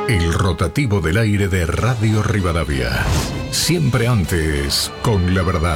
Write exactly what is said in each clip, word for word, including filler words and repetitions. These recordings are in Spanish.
El rotativo del aire de Radio Rivadavia. Siempre antes, con la verdad.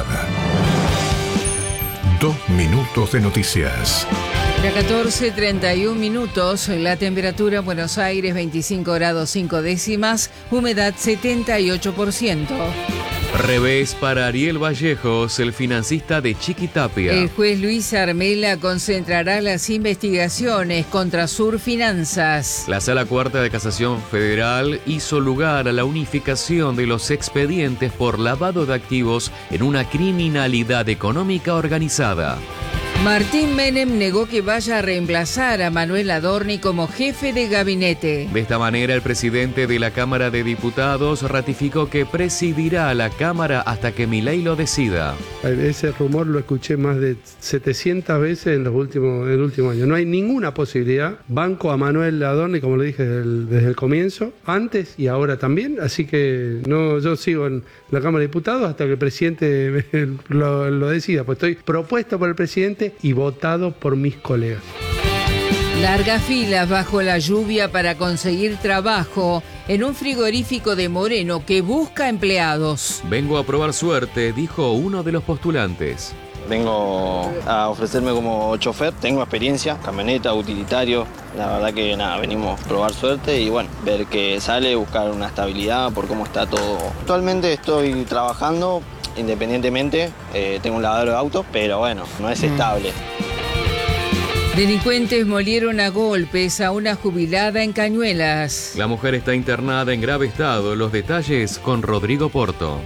Dos minutos de noticias. A catorce treinta y un minutos, la temperatura en Buenos Aires veinticinco grados cinco décimas, humedad setenta y ocho por ciento. Revés para Ariel Vallejos, el financista de Chiquitapia. El juez Luis Armela concentrará las investigaciones contra Sur Finanzas. La Sala Cuarta de Casación Federal hizo lugar a la unificación de los expedientes por lavado de activos en una criminalidad económica organizada. Martín Menem negó que vaya a reemplazar a Manuel Adorni como jefe de gabinete. De esta manera, el presidente de la Cámara de Diputados ratificó que presidirá la Cámara hasta que Milei lo decida. Ese rumor lo escuché más de setecientas veces en los últimos, en el último año. No hay ninguna posibilidad. Banco a Manuel Adorni, como le dije desde el, desde el comienzo, antes y ahora también. Así que no, yo sigo en la Cámara de Diputados hasta que el presidente lo, lo decida. Pues estoy propuesto por el presidente y votado por mis colegas. Largas filas bajo la lluvia para conseguir trabajo en un frigorífico de Moreno que busca empleados. Vengo a probar suerte, dijo uno de los postulantes. Vengo a ofrecerme como chofer, tengo experiencia, camioneta, utilitario. La verdad que nada, venimos a probar suerte y bueno, ver qué sale, buscar una estabilidad por cómo está todo. Actualmente estoy trabajando independientemente, eh, tengo un lavadero de autos, pero bueno, no es estable. Delincuentes molieron a golpes a una jubilada en Cañuelas. La mujer está internada en grave estado. Los detalles con Rodrigo Porto.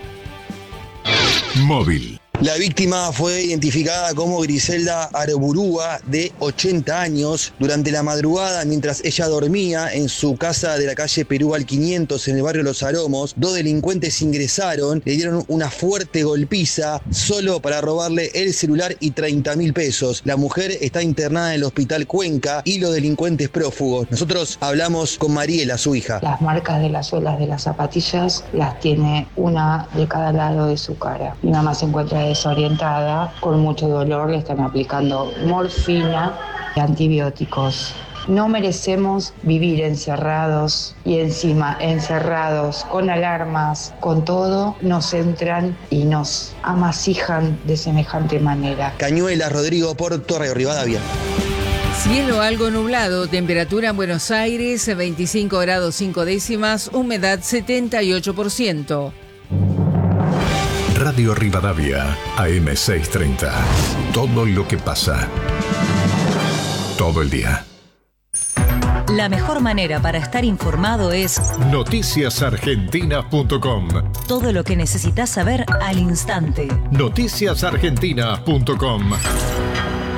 Móvil. La víctima fue identificada como Griselda Arburúa, de ochenta años. Durante la madrugada, mientras ella dormía en su casa de la calle Perú al quinientos en el barrio Los Aromos, dos delincuentes ingresaron, le dieron una fuerte golpiza solo para robarle el celular y treinta mil pesos. La mujer está internada en el hospital Cuenca y los delincuentes prófugos. Nosotros hablamos con Mariela, su hija. Las marcas de las suelas de las zapatillas las tiene una de cada lado de su cara. Mi mamá se encuentra desorientada, con mucho dolor, le están aplicando morfina y antibióticos. No merecemos vivir encerrados y encima encerrados con alarmas, con todo, nos entran y nos amasijan de semejante manera. Cañuelas, Rodrigo Porto, Radio Rivadavia. Cielo algo nublado, temperatura en Buenos Aires veinticinco grados cinco décimas, humedad setenta y ocho por ciento. Radio Rivadavia, A M seiscientos treinta. Todo lo que pasa. Todo el día. La mejor manera para estar informado es noticias argentinas punto com. Todo lo que necesitas saber al instante. noticias argentinas punto com.